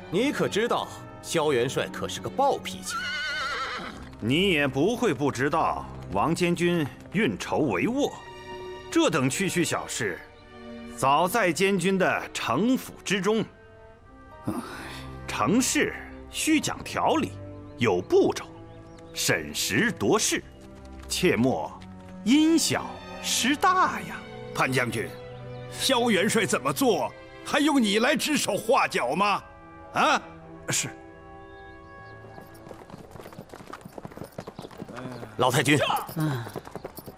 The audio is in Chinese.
你可知道，萧元帅可是个暴脾气。 你也不会不知道，王监军运筹帷幄，这等区区小事，早在监军的城府之中。成事须讲条理，有步骤，审时度势，切莫因小失大呀。 潘将军，萧元帅怎么做，还用你来指手画脚吗？啊， 是。 老太君，